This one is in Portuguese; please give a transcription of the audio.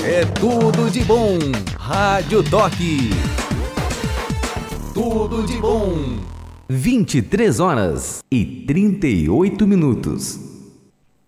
É tudo de bom. Rádio Toque. Tudo de bom. 23 horas e 38 minutos.